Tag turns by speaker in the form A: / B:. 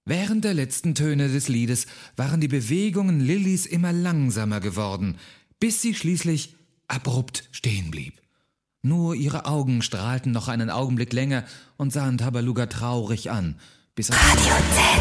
A: Während der letzten Töne des Liedes waren die Bewegungen Lillys immer langsamer geworden, bis sie schließlich abrupt stehen blieb. Nur ihre Augen strahlten noch einen Augenblick länger und sahen Tabaluga traurig an, bis
B: Radio Z.